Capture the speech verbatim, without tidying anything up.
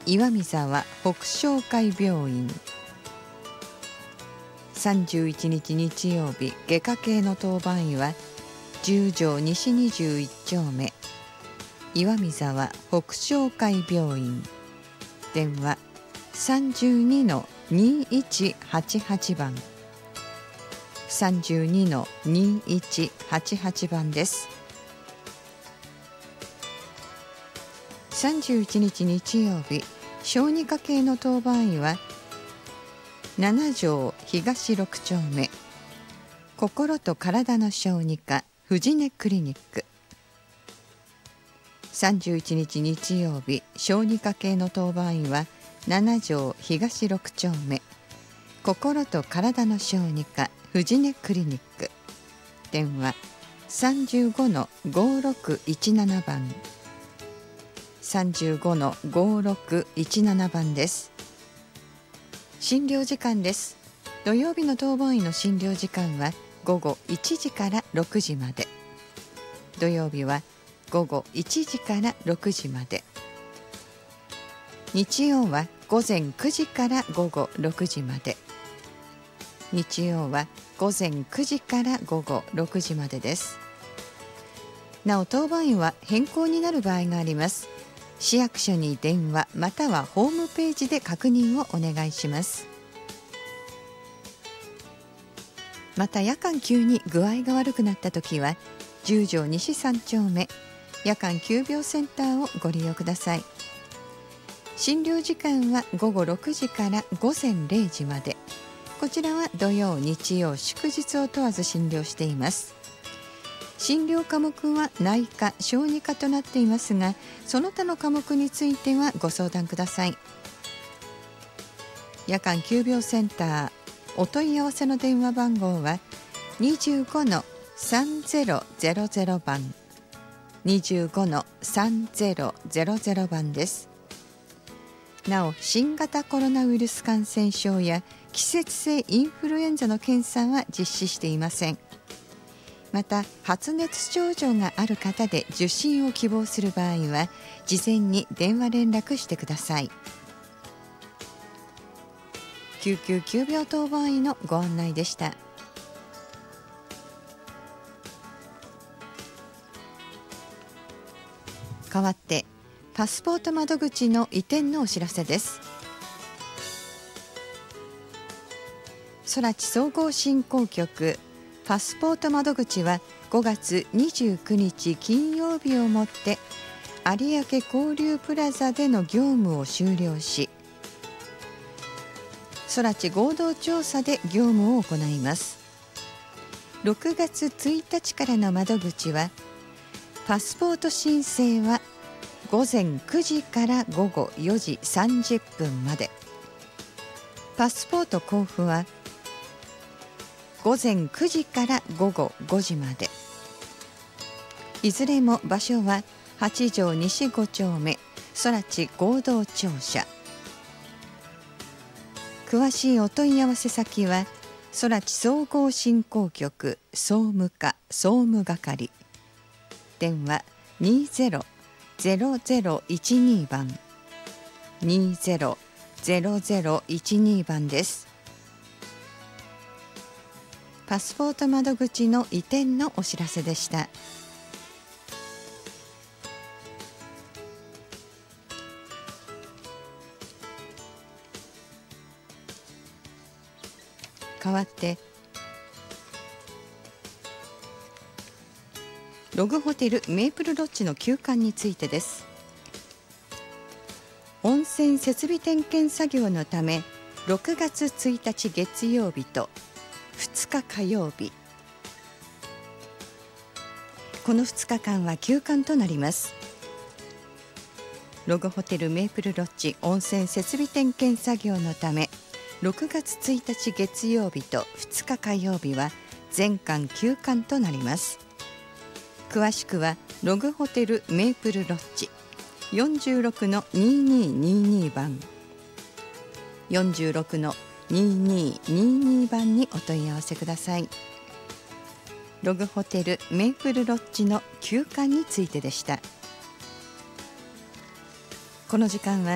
岩見沢北昇会病院。さんじゅういちにち日曜日、外科系の当番医は十条西にじゅういち丁目岩見沢北昇会病院。電話 さんじゅうにのにいちはちはち 番 さんじゅうにのにいちはちはち 番です。さんじゅういちにち日曜日、小児科系の当番医はなな条東ろく丁目心と体の小児科藤根クリニック。さんじゅういちにち日曜日、小児科系の当番医はなな条東ろく丁目心と体の小児科藤根クリニック。電話 さんじゅうごのごろくいちなな 番 さんじゅうごのごろくいちなな 番です。診療時間です。土曜日の当番医の診療時間はごごいちじからろくじまで。土曜日はごごいちじからろくじまで。日曜はごぜんくじからごごろくじまで。日曜はごぜんくじからごごろくじまでです。なお、当番医は変更になる場合があります。市役所に電話またはホームページで確認をお願いします。また、夜間急に具合が悪くなったときは十条西さん丁目夜間急病センターをご利用ください。診療時間はごごろくじからごぜんれいじまで。こちらは土曜日曜祝日を問わず診療しています。診療科目は内科小児科となっていますが、その他の科目についてはご相談ください。夜間急病センターお問い合わせの電話番号はにじゅうごのさんぜろぜろぜろ 番 にじゅうごのさんぜろぜろぜろ 番です。なお、新型コロナウイルス感染症や季節性インフルエンザの検査は実施していません。また、発熱症状がある方で受診を希望する場合は事前に電話連絡してください。救急急病当番医のご案内でした。代わってパスポート窓口の移転のお知らせです。空知総合振興局パスポート窓口はごがつにじゅうくにち金曜日をもって有明交流プラザでの業務を終了し、空知合同調査で業務を行います。ろくがつついたちからの窓口はパスポート申請はごぜんくじからごごよじさんじゅっぷんまで、パスポート交付はごぜんくじからごごごじまで。いずれも場所ははち条西ご丁目空知合同庁舎。詳しいお問い合わせ先は空知総合振興局総務課総務係。電話にぜろぜろぜろいちに 番 にぜろぜろぜろいちに 番です。パスポート窓口の移転のお知らせでした。代わってログホテルメープルロッジの休館についてです。温泉設備点検作業のためろくがつついたち月曜日とふつか火曜日、このふつかかんは休館となります。ログホテルメープルロッジ温泉設備点検作業のためろくがつついたち月曜日とふつか火曜日は全館休館となります。詳しくはログホテルメープルロッジよんじゅうろくのににーにーにー 番よんじゅうろくのににーにーにー 番にお問い合わせください。ログホテルメープルロッジの休館についてでした。この時間は